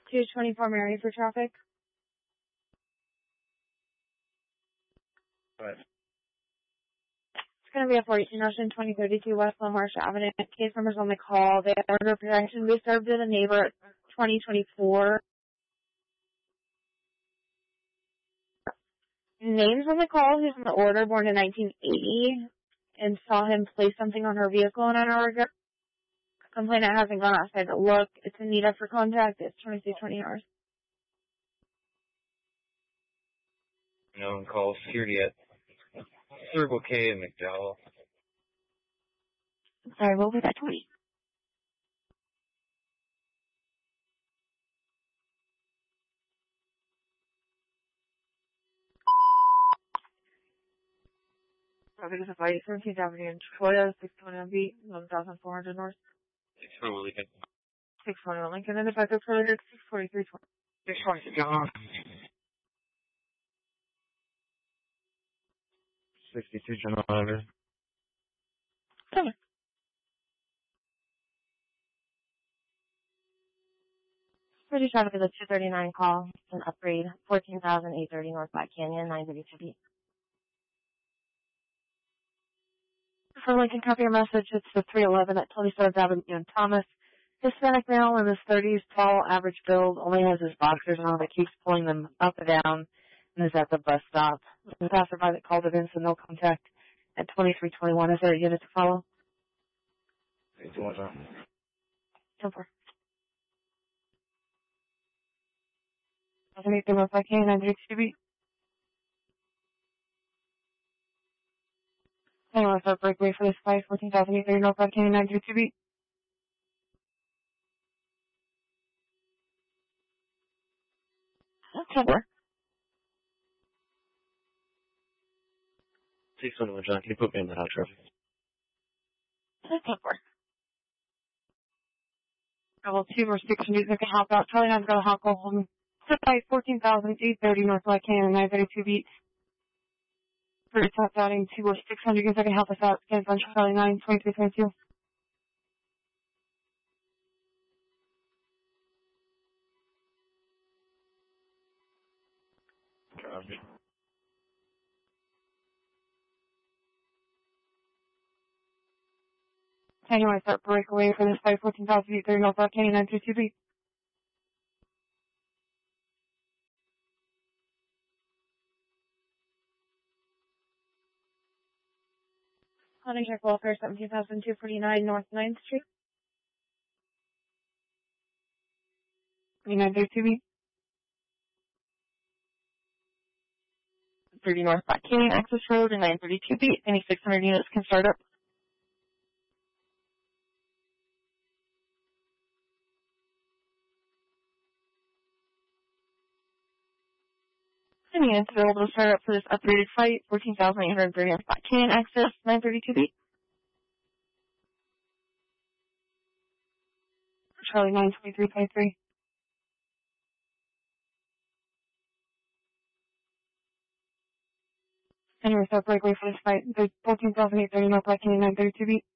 224 Mary for traffic. Right. It's going to be a 14 Ocean 2032 West Lamarche Avenue. Case numbers on the call. They have order of protection. We served to the neighbor at 2024. Names on the call. Who's on the order, born in 1980, and saw him place something on her vehicle an hour ago. Complainant hasn't gone outside to look. It's in need of for contact. It's 2220 hours. No one calls security at Circle K in McDowell. Sorry, what was that 20? Traffic is a 17th Avenue in Troy, 620 B, 1400 North. 620 Lincoln. 620 Lincoln, and the backup for 64320. 620 John. 62 John Oliver. Come on. Pretty traffic is a 239 call. It's an upgrade. 14,830 North Black Canyon, 932 B. For Lincoln, copy your message. It's the 311 at 23rd Avenue in Thomas. Hispanic male in his 30s, tall, average build, only has his boxers on, but keeps pulling them up and down, and is at the bus stop. The passerby that called it in, so no contact at 2321. Is there a unit to follow? 821 John. 10-4. 2008 North Black Canyon, 932 B. Anyone start breakaway for this flight, 14,830 North Black Canyon, 932 B. That's 10-4. 621 John, can you put me in the hot traffic? That's 10-4. Level 2 or 6 music can help out. Charlie 9's got a hot call home. Set by 14,830 North Black Canyon, 932 B. For its top outing 2 or 600, you guys can help us out. Again, on Charlie 9, 2322. Copy. Anyone start breakaway for this flight, 14,830 North Black Canyon, 932 B. Hunting check welfare, 17,249 North 9th Street. 932 B. 30 North Black Canyon, access road, and 932 B. Any 600 units can start up. Any units available to start up for this upgraded flight, 14,830 North Black Canyon, access 932 B. Charlie 9, 2323. Anyone start breakaway for this flight, 14,830 North Black Canyon, 932 B.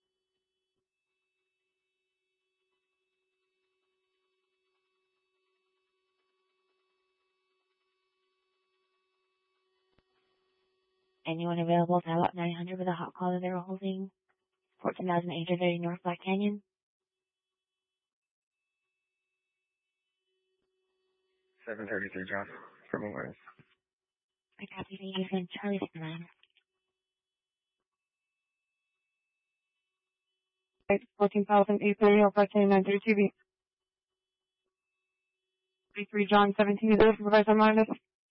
Anyone available to have up 900 with a hot call that they were holding? 14,830 North Black Canyon. 733 John. From awareness. I copy the user Charlie 9. 14,830 North Black Canyon, 932 B. 33 John 17 is there, supervisor minus.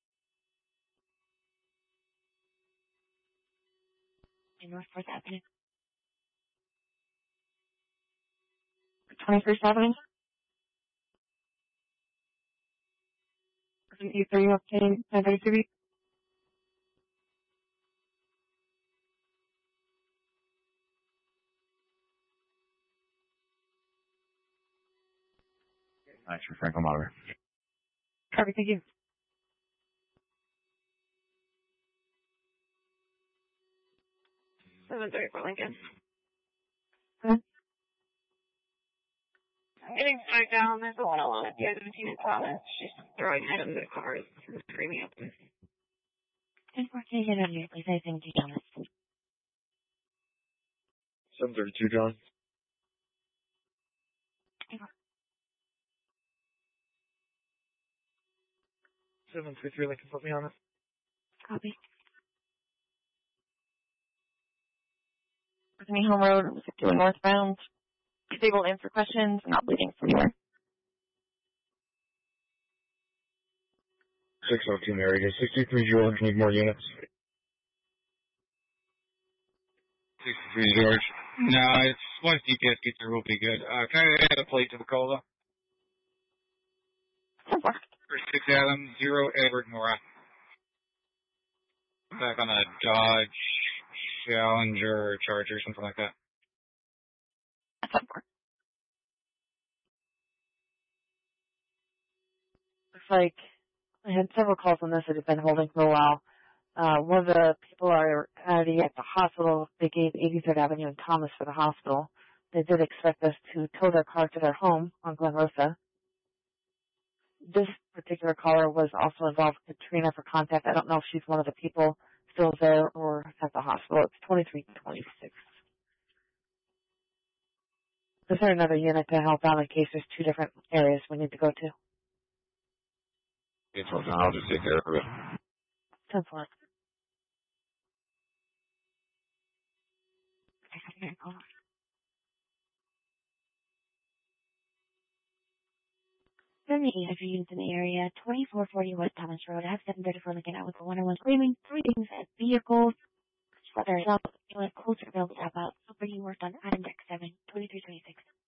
In North 4th Avenue. 21st Avenue. 830 North Canyon, 932 B. Thanks for Franklin Monitor. Copy, thank you. Lincoln. getting flagged down. There's a one alone at the end of the unit Thomas. She's throwing items at cars and screaming at them. 10-14, get on here, please. I think you Thomas. 732, John. 733, Lincoln, put me on it. Copy. Bethany Home Road, 61 northbound. Disabled, answer questions, not bleeding from anywhere. 602, Mary. 63, George. Need more units. 63, George. No, it's once DPS gets there, we'll be good. Can I add a plate to the call, though? 6 Adam, 0 Edward Mora. Back on a Dodge Challenger or Charger, something like that. Looks like I had several calls on this that have been holding for a while. One of the people are already at the hospital. They gave 83rd Avenue and Thomas for the hospital. They did expect us to tow their car to their home on Glen Rosa. This particular caller was also involved with Katrina for contact. I don't know if she's one of the people still there or at the hospital. It's 2326. Is there another unit to help out in case there's two different areas we need to go to? I'll just take care of it. 10-4. Then the EIV units in the area, 2440 West Thomas Road. I have 734 Lincoln out with the 101 screaming, 3 things at vehicles. Whether it's up, closer to be able to tap out. So bringing work on item deck 7, 2326.